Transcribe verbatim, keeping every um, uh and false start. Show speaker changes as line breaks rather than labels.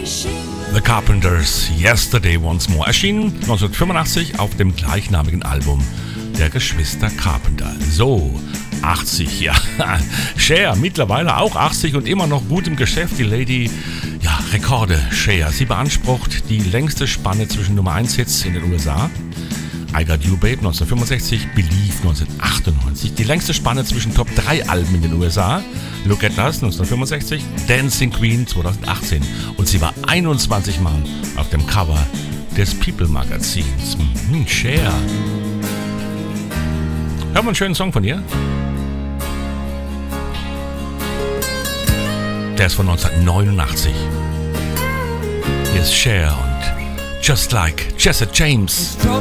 The Carpenters, Yesterday Once More, erschien neunzehnhundertfünfundachtzig auf dem gleichnamigen Album der Geschwister Carpenter. So, achtzig, ja. Cher, mittlerweile auch achtzig und immer noch gut im Geschäft. Die Lady, ja, Rekorde, Cher. Sie beansprucht die längste Spanne zwischen Nummer eins Hits in den U S A. I Got You Babe neunzehnhundertfünfundsechzig, Believe neunzehnhundertachtundneunzig. Die längste Spanne zwischen Top drei Alben in den U S A. Look at Us neunzehnhundertfünfundsechzig, Dancing Queen zweitausendachtzehn. Und sie war einundzwanzig Mal auf dem Cover des People Magazins. Mhm, Cher. Hören wir einen schönen Song von ihr. Der ist von neunzehnhundertneunundachtzig. Hier ist Cher und Just Like Jesse James.